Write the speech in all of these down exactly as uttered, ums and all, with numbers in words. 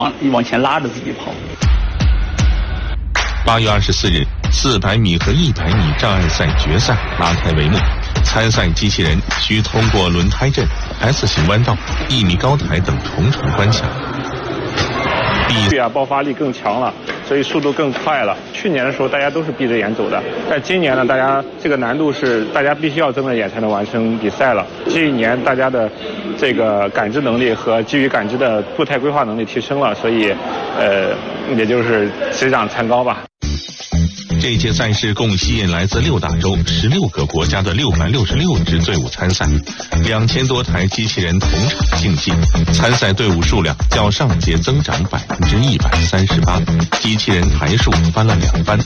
往往前拉着自己跑。 八月二十四日，四百米和一百米障碍赛决赛拉开帷幕。参赛机器人需通过轮胎阵、S 型弯道、一米高台等重重关卡。 对啊，爆发力更强了，所以速度更快了。去年的时候大家都是闭着眼走的，但今年呢，大家这个难度是大家必须要睁着眼才能完成比赛了。这一年大家的这个感知能力和基于感知的步态规划能力提升了，所以呃，也就是水涨船高吧。 这届赛事共吸引来自六大洲十六个国家的六百六十六支队伍参赛，两千多台机器人同场竞技，参赛队伍数量较上届增长百分之一百三十八，机器人台数翻了两番。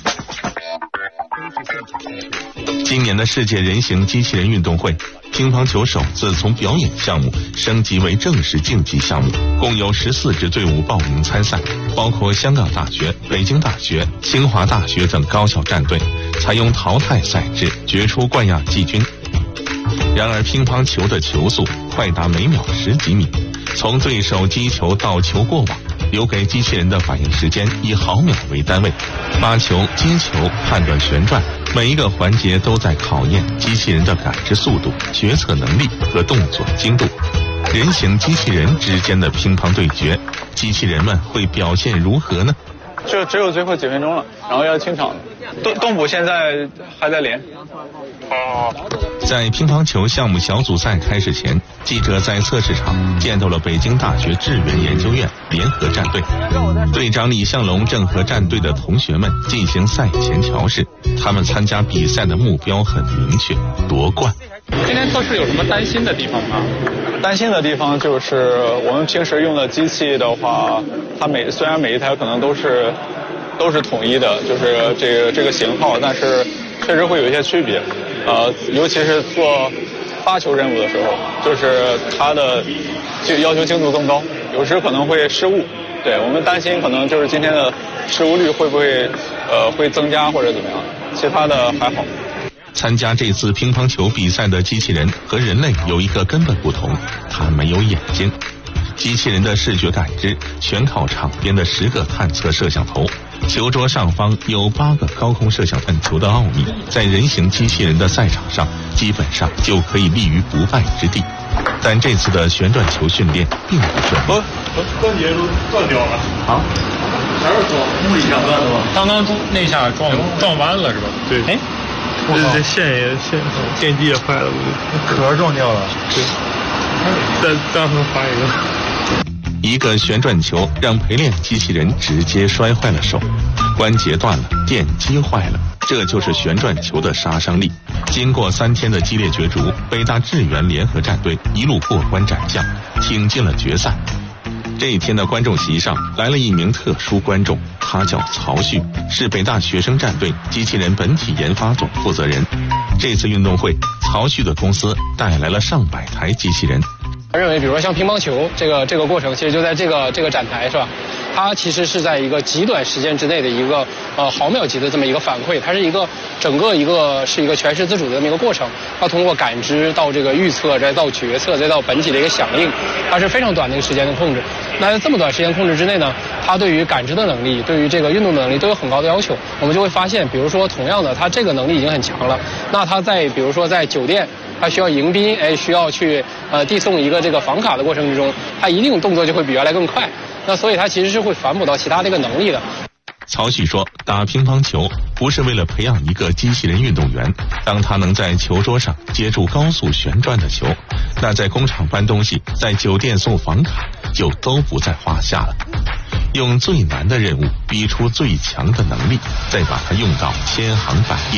今年的世界人形机器人运动会，乒乓球首次从表演项目升级为正式竞技项目，共有十四支队伍报名参赛，包括香港大学、北京大学、清华大学等高校战队，采用淘汰赛制决出冠亚季军。然而乒乓球的球速快达每秒十几米，从对手击球到球过网，留给机器人的反应时间以毫秒为单位，发球、接球、判断旋转，每一个环节都在考验机器人的感知速度、决策能力和动作精度。人形机器人之间的乒乓对决，机器人们会表现如何呢？ 就只有最后几分钟了，然后要清场了。动动捕现在还在连。 哦。在乒乓球项目小组赛开始前，记者在测试场见到了北京大学智源研究院联合战队，队长李向龙正和战队的同学们进行赛前调试。他们参加比赛的目标很明确，夺冠。 今天测试有什么担心的地方吗？ 担心的地方就是我们平时用的机器的话，它每虽然每一台可能都是都是统一的，就是这个这个型号，但是确实会有一些区别。呃，尤其是做发球任务的时候，就是它的就要求精度更高，有时可能会失误。对，我们担心可能就是今天的失误率会不会呃会增加或者怎么样，其他的还好。 参加这次乒乓球比赛的机器人和人类有一个根本不同，它没有眼睛。机器人的视觉感知全靠场边的十个探测摄像头，球桌上方有八个高空摄像探球的奥秘，在人形机器人的赛场上基本上就可以立于不败之地。但这次的旋转球训练并不顺利。 关节都断掉了。 啊？啥时候撞？物理上断的吗？ 刚刚那下撞撞弯了是吧？ 对。哎，这这线也线电机也坏了， 壳撞掉了。 对。再再会发一个。 一个旋转球让陪练机器人直接摔坏了手，关节断了，电机坏了，这就是旋转球的杀伤力。经过三天的激烈角逐，北大智源联合战队一路过关斩将，挺进了决赛。这一天的观众席上来了一名特殊观众，他叫曹旭，是北大学生战队机器人本体研发总负责人。这次运动会，曹旭的公司带来了上百台机器人。 他认为，比如说像乒乓球这个这个过程，其实就在这个这个展台是吧？它其实是在一个极短时间之内的一个呃毫秒级的这么一个反馈，它是一个整个一个是一个全时自主的这么一个过程。它通过感知到这个预测，再到决策，再到本体的一个响应，它是非常短的一个时间的控制。那在这么短时间控制之内呢，它对于感知的能力，对于这个运动的能力都有很高的要求。我们就会发现，比如说同样的，它这个能力已经很强了，那它在比如说在酒店。他需要迎宾，哎，需要去呃递送一个这个房卡的过程之中，他一定动作就会比原来更快。那所以他其实是会反哺到其他这个能力的。 曹旭说，打乒乓球不是为了培养一个机器人运动员，当他能在球桌上接住高速旋转的球，那在工厂搬东西，在酒店送房卡就都不在话下了。用最难的任务逼出最强的能力，再把它用到千行百业。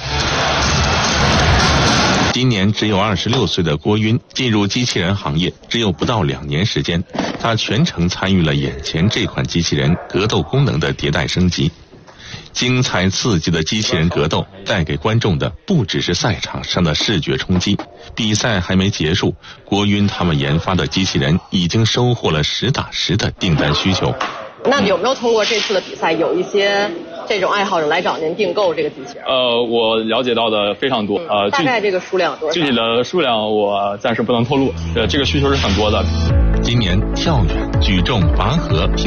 今年只有二十六岁的郭晕进入机器人行业只有不到两年时间，他全程参与了眼前这款机器人格斗功能的迭代升级。精彩刺激的机器人格斗带给观众的不只是赛场上的视觉冲击，比赛还没结束，郭晕他们研发的机器人已经收获了实打实的订单需求。 那有没有通过这次的比赛，有一些这种爱好者来找您订购这个机器人？ 呃，我了解到的非常多，呃， 大概这个数量有多少？ 具体的数量我暂时不能透露，呃，这个需求是很多的。 今年跳远、举重、拔河、乒